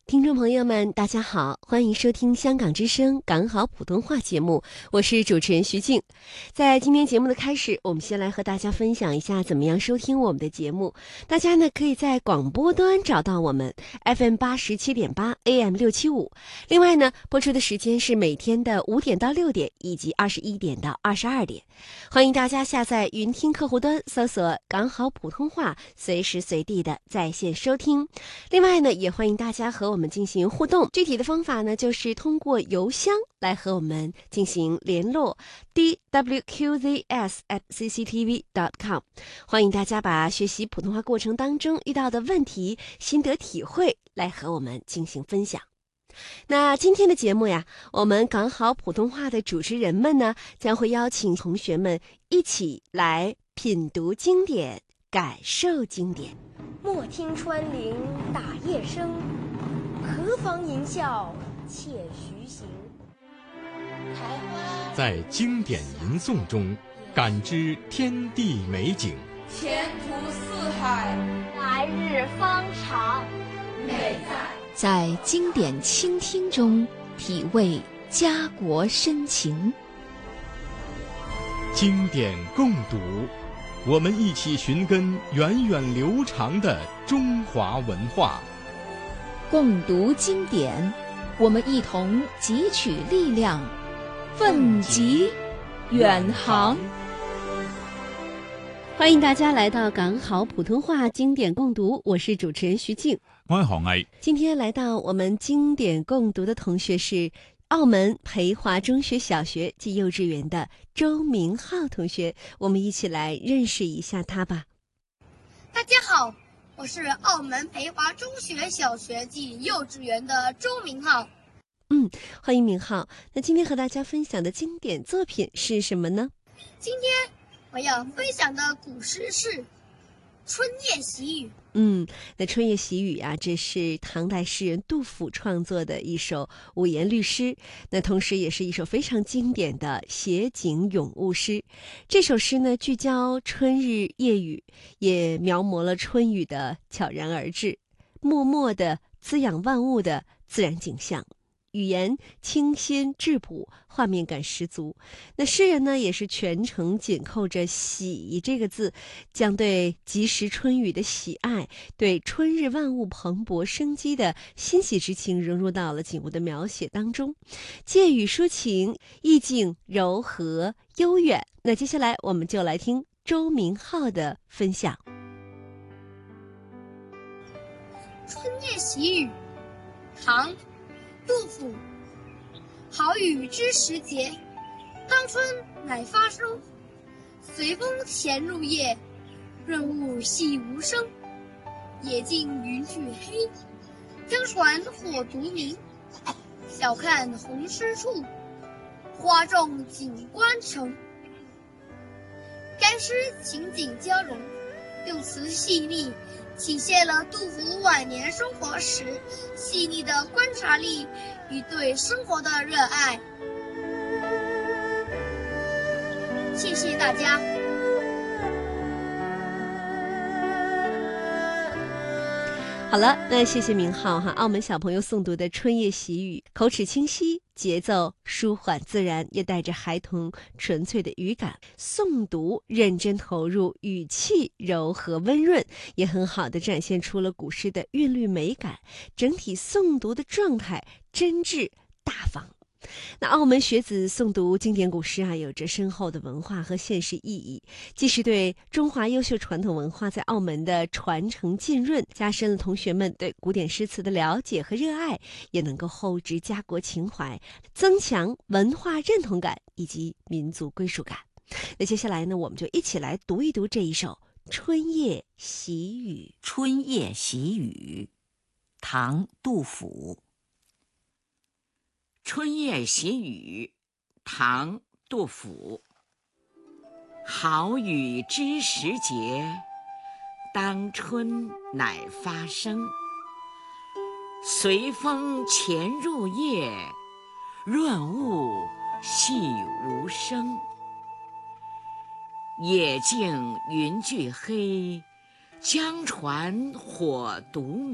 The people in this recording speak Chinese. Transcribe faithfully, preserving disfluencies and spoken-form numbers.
听众朋友们，大家好，欢迎收听香港之声港好普通话节目，我是主持人徐静。在今天节目的开始，我们先来和大家分享一下怎么样收听我们的节目。大家呢可以在广播端找到我们 F M 八十七点八 A M 六七五。另外呢，播出的时间是每天的五点到六点，以及二十一点到二十二点。欢迎大家下载云听客户端，搜索港好普通话，随时随地的在线收听。另外呢，也欢迎大家和我们进行互动，具体的方法呢，就是通过邮箱来和我们进行联络 d w q z s at c c t v dot com。 欢迎大家把学习普通话过程当中遇到的问题、心得体会来和我们进行分享。那今天的节目呀，我们港好普通话的主持人们呢，将会邀请同学们一起来品读经典，感受经典。 莫听穿林打叶声，何妨吟啸且徐行。 在经典吟诵中感知天地美景， 前途似海， 来日方长。 美在在经典倾听中体味家国深情。 经典共读，我们一起寻根源远流长的中华文化。 共读经典，我们一同汲取力量，奋楫远航。 欢迎大家来到港好普通话经典共读，我是主持人徐静。 我係何毅。 今天来到我们经典共读的同学是澳门培华中学小学及幼稚园的周明浩同学，我们一起来认识一下他吧。 大家好，我是澳门培华中学小学及幼稚园的周明浩。 嗯，欢迎明浩。那今天和大家分享的经典作品是什么呢？ 今天我要分享的古诗是《春夜喜雨》。 嗯，那《春夜喜雨》啊，这是唐代诗人杜甫创作的一首五言律诗，那同时也是一首非常经典的写景咏物诗。这首诗呢，聚焦春日夜雨，也描摹了春雨的悄然而至，默默的滋养万物的自然景象。语言清新质朴，画面感十足。那诗人呢，也是全程紧扣着喜这个字，将对及时春雨的喜爱，对春日万物蓬勃生机的欣喜之情融入到了景物的描写当中，借语抒情，意境柔和悠远。那接下来我们就来听周明浩的分享。 春夜喜雨，唐杜甫。好雨知时节，当春乃发生。随风潜入夜，润物细无声。野径云俱黑，江船火独明。晓看红湿处，花重锦官城。该诗情景交融，用词细腻，体现了杜甫晚年生活时细腻的观察力与对生活的热爱。谢谢大家。 好了，那谢谢明浩哈，澳门小朋友诵读的《春夜喜雨》，口齿清晰，节奏舒缓自然，也带着孩童纯粹的语感。诵读认真投入，语气柔和温润，也很好的展现出了古诗的韵律美感。整体诵读的状态真挚大方。那澳门学子诵读经典古诗啊，有着深厚的文化和现实意义，既是对中华优秀传统文化在澳门的传承浸润，加深了同学们对古典诗词的了解和热爱，也能够厚植家国情怀，增强文化认同感以及民族归属感。那接下来呢，我们就一起来读一读这一首《春夜喜雨》。 《春夜喜雨》，唐·杜甫。春夜喜雨，唐·杜甫。好雨知时节，当春乃发生。随风潜入夜，润物细无声。野径云俱黑，江船火独